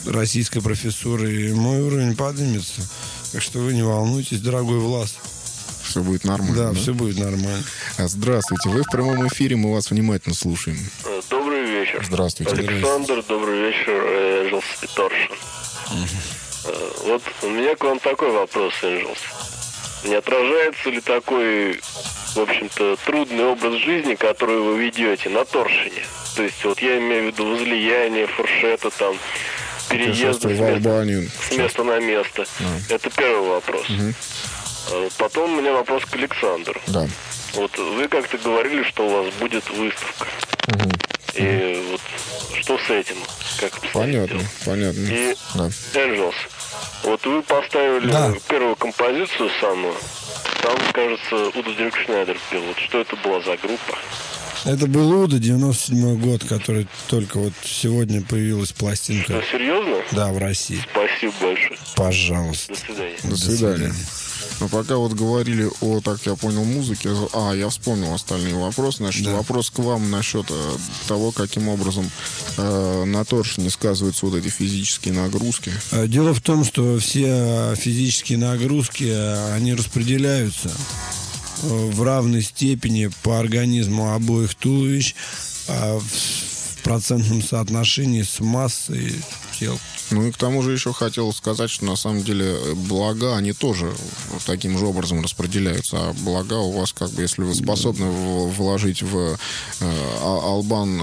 российской профессуры, и мой уровень поднимется. Так что вы не волнуйтесь, дорогой Влас. Все будет нормально. Да, все будет нормально. Здравствуйте, вы в прямом эфире, мы вас внимательно слушаем. Добрый вечер. Здравствуйте. Александр, добрый вечер, Энджелс и Торшин. Вот у меня к вам такой вопрос, Энджелс. Не отражается ли такой, в общем-то, трудный образ жизни, который вы ведете на Торшине? То есть, вот я имею в виду возлияние, фуршета, там, переезды с места на место. Это первый вопрос. Потом у меня вопрос к Александру. Да. Вот вы как-то говорили, что у вас будет выставка. И вот что с этим? Как понятно. И, да. Энджелс, вот вы поставили первую композицию самую. Там, кажется, Уда Диркшнайдер пел. Вот что это была за группа? Это был Уда, 97-й год, который только вот сегодня появилась пластинка. Что, серьезно? Да, в России. Спасибо большое. Пожалуйста. До свидания. До свидания. Но пока вот говорили о, так я понял, музыке. Я вспомнил остальные вопросы. Значит, вопрос к вам насчет того, каким образом на Торшине сказываются вот эти физические нагрузки. Дело в том, что все физические нагрузки, они распределяются в равной степени по организму обоих туловищ в процентном соотношении с массой тел. Ну и к тому же еще хотел сказать, что на самом деле блага, они тоже таким же образом распределяются. А блага у вас, как бы, если вы способны вложить в Албан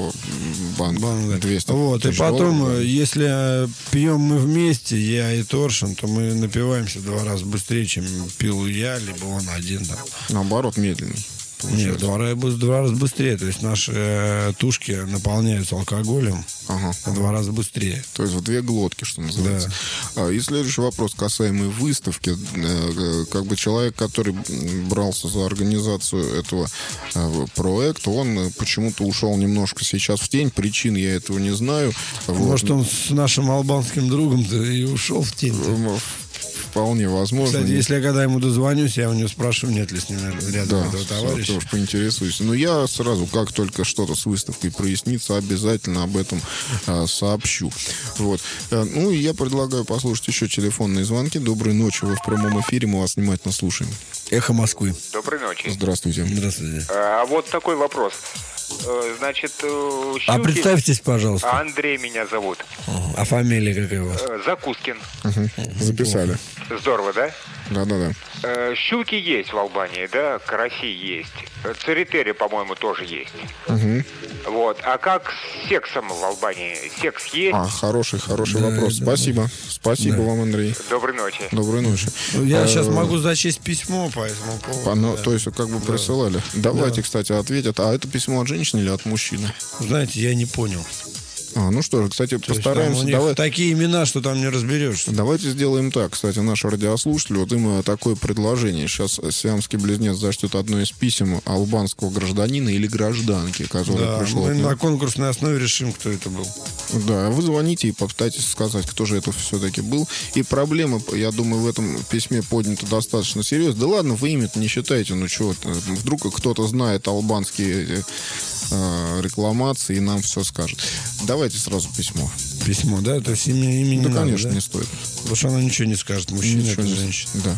Агробанк 200 вот, и потом, долларов, если пьем мы вместе, я и Торшин, то мы напиваемся в 2 раза быстрее, чем пил я, либо он один. Да. Наоборот, медленней. Нет, в 2 раза быстрее. То есть наши тушки наполняются алкоголем в 2 раза быстрее. То есть в 2 глотки, что называется. Да. И следующий вопрос касаемый выставки. Как бы человек, который брался за организацию этого проекта, он почему-то ушел немножко сейчас в тень. Причин я этого не знаю. Может, он с нашим албанским другом-то и ушел в тень. Вполне возможно. Кстати, если я когда ему дозвонюсь, я у него спрашиваю, нет ли с ним рядом этого товарища. Да, тоже поинтересуюсь. Но я сразу, как только что-то с выставкой прояснится, обязательно об этом сообщу. Вот. Ну, и я предлагаю послушать еще телефонные звонки. Доброй ночи, вы в прямом эфире, мы вас внимательно слушаем. Эхо Москвы. Доброй ночи. Здравствуйте. Здравствуйте. Вот такой вопрос. Значит, Щуки... А представьтесь, пожалуйста. Андрей меня зовут. А фамилия какая у вас? Закускин. Записали. Здорово, да? Да. Щуки есть в Албании, да, караси есть. Церетери, по-моему, тоже есть. Вот. А как с сексом в Албании? Секс есть? Хороший вопрос. Спасибо. Спасибо вам, Андрей. Доброй ночи. Доброй ночи. Я сейчас могу зачесть письмо по этому поводу. То есть, как бы присылали. Давайте, кстати, ответят. А это письмо от женщины или от мужчины? Знаете, я не понял. Ну что же, кстати, постараемся. У них такие имена, что там не разберешься. Давайте сделаем так. Кстати, наши радиослушатели, вот им такое предложение. Сейчас сиамский близнец зачтет одно из писем албанского гражданина или гражданки, которое пришло. Мы на конкурсной основе решим, кто это был. Да, вы звоните и попытайтесь сказать, кто же это все-таки был. И проблема, я думаю, в этом письме поднята достаточно серьезно. Да ладно, вы имя-то не считаете, ну чего, вдруг кто-то знает албанские рекламации и нам все скажет. Давайте сразу письмо. Письмо, да? То есть имя не надо, конечно, не стоит. Потому что оно ничего не скажет. Мужчина, это женщина. Да.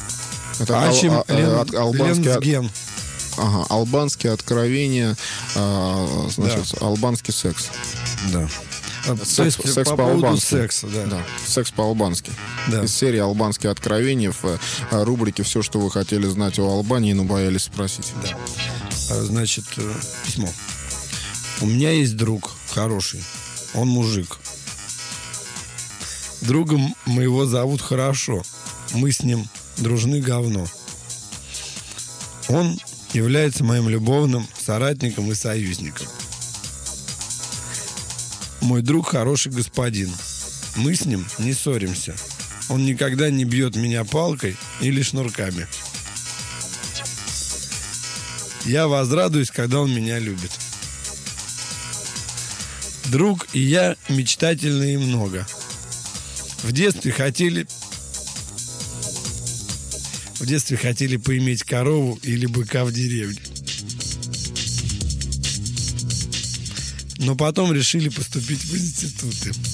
Это албанский... албанские откровения, значит, албанский секс. Да. Секс по-албански. Секса, да. Секс по-албански. Да. Из серии «Албанские откровения» в рубрике «Все, что вы хотели знать о Албании, но боялись спросить». Да. Значит, письмо. У меня есть друг хороший. Он мужик. Другом моего зовут Хорошо. Мы с ним дружны говно. Он является моим любовным соратником и союзником. Мой друг хороший господин. Мы с ним не ссоримся. Он никогда не бьет меня палкой или шнурками. Я возрадуюсь, когда он меня любит. Друг и я мечтательны и много. В детстве хотели поиметь корову или быка в деревне. Но потом решили поступить в институты.